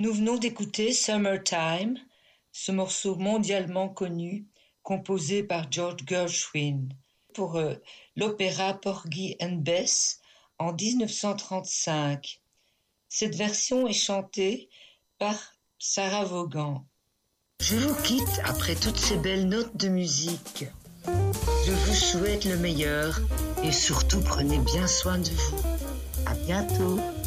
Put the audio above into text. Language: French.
Nous venons d'écouter Summertime, ce morceau mondialement connu, composé par George Gershwin pour l'opéra Porgy and Bess en 1935. Cette version est chantée par Sarah Vaughan. Je vous quitte après toutes ces belles notes de musique. Je vous souhaite le meilleur et surtout prenez bien soin de vous. À bientôt.